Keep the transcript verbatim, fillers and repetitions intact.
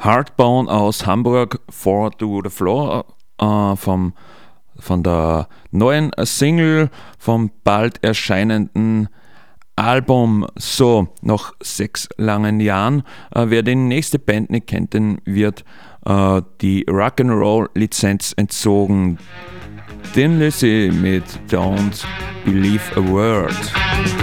Hardbone aus Hamburg, Four to the Floor, äh, vom, von der neuen Single vom bald erscheinenden Album. So, nach sechs langen Jahren, äh, wer die nächste Band nicht kennt, den wird äh, die Rock'n'Roll-Lizenz entzogen. Thin Lizzy mit Don't Believe a Word.